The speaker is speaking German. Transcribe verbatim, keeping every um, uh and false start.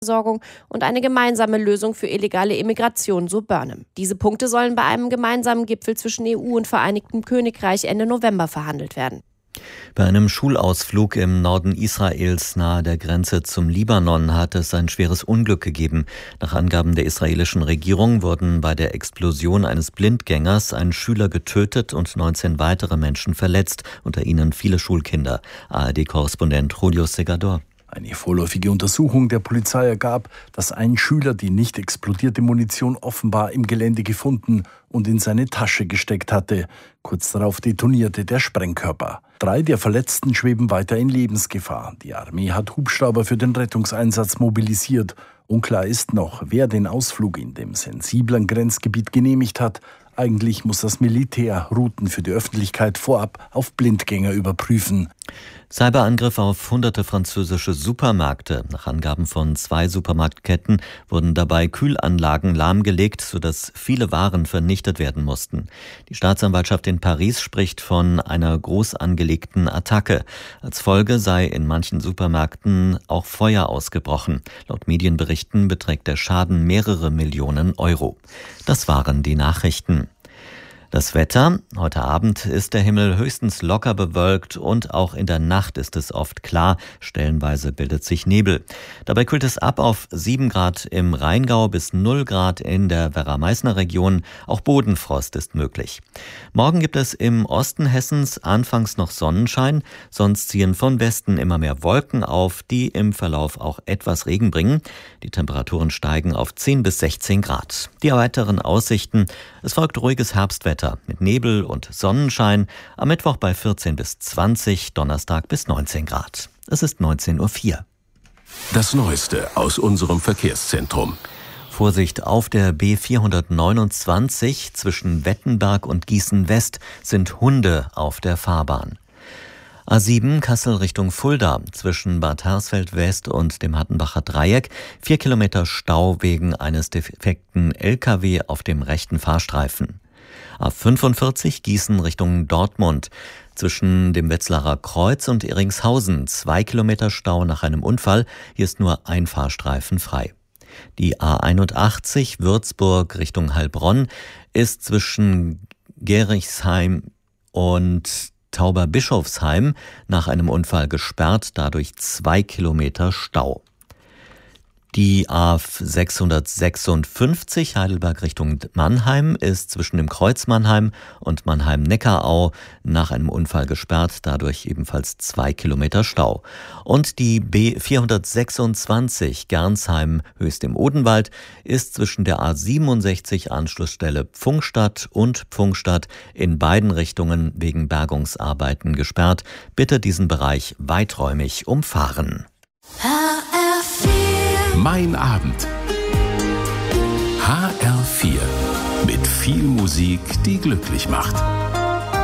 Versorgung und eine gemeinsame Lösung für illegale Immigration, so Burnham. Diese Punkte sollen bei einem gemeinsamen Gipfel zwischen E U und Vereinigtem Königreich Ende November verhandelt werden. Bei einem Schulausflug im Norden Israels nahe der Grenze zum Libanon hat es ein schweres Unglück gegeben. Nach Angaben der israelischen Regierung wurden bei der Explosion eines Blindgängers ein Schüler getötet und neunzehn weitere Menschen verletzt, unter ihnen viele Schulkinder. A R D-Korrespondent Julio Segador. Eine vorläufige Untersuchung der Polizei ergab, dass ein Schüler die nicht explodierte Munition offenbar im Gelände gefunden und in seine Tasche gesteckt hatte. Kurz darauf detonierte der Sprengkörper. Drei der Verletzten schweben weiter in Lebensgefahr. Die Armee hat Hubschrauber für den Rettungseinsatz mobilisiert. Unklar ist noch, wer den Ausflug in dem sensiblen Grenzgebiet genehmigt hat. Eigentlich muss das Militär Routen für die Öffentlichkeit vorab auf Blindgänger überprüfen. Cyberangriff auf hunderte französische Supermärkte. Nach Angaben von zwei Supermarktketten wurden dabei Kühlanlagen lahmgelegt, sodass viele Waren vernichtet werden mussten. Die Staatsanwaltschaft in Paris spricht von einer groß angelegten Attacke. Als Folge sei in manchen Supermärkten auch Feuer ausgebrochen. Laut Medienberichten beträgt der Schaden mehrere Millionen Euro. Das waren die Nachrichten. Das Wetter. Heute Abend ist der Himmel höchstens locker bewölkt und auch in der Nacht ist es oft klar. Stellenweise bildet sich Nebel. Dabei kühlt es ab auf sieben Grad im Rheingau bis null Grad in der Werra-Meißner Region. Auch Bodenfrost ist möglich. Morgen gibt es im Osten Hessens anfangs noch Sonnenschein. Sonst ziehen von Westen immer mehr Wolken auf, die im Verlauf auch etwas Regen bringen. Die Temperaturen steigen auf zehn bis sechzehn Grad. Die weiteren Aussichten. Es folgt ruhiges Herbstwetter mit Nebel und Sonnenschein, am Mittwoch bei vierzehn bis zwanzig, Donnerstag bis neunzehn Grad. Es ist neunzehn Uhr vier. Das Neueste aus unserem Verkehrszentrum. Vorsicht, auf der B vierhundertneunundzwanzig zwischen Wettenberg und Gießen-West sind Hunde auf der Fahrbahn. A sieben Kassel Richtung Fulda zwischen Bad Hersfeld West und dem Hattenbacher Dreieck. Vier Kilometer Stau wegen eines defekten L K W auf dem rechten Fahrstreifen. A fünfundvierzig Gießen Richtung Dortmund. Zwischen dem Wetzlarer Kreuz und Eringshausen zwei Kilometer Stau nach einem Unfall. Hier ist nur ein Fahrstreifen frei. Die A einundachtzig Würzburg Richtung Heilbronn ist zwischen Gerichsheim und Tauberbischofsheim nach einem Unfall gesperrt, dadurch zwei Kilometer Stau. Die A sechshundertsechsundfünfzig Heidelberg Richtung Mannheim ist zwischen dem Kreuz Mannheim und Mannheim-Neckarau nach einem Unfall gesperrt, dadurch ebenfalls zwei Kilometer Stau. Und die B vierhundertsechsundzwanzig Gernsheim Höchst im Odenwald ist zwischen der A siebenundsechzig Anschlussstelle Pfungstadt und Pfungstadt in beiden Richtungen wegen Bergungsarbeiten gesperrt. Bitte diesen Bereich weiträumig umfahren. Mein Abend. H R vier. Mit viel Musik, die glücklich macht.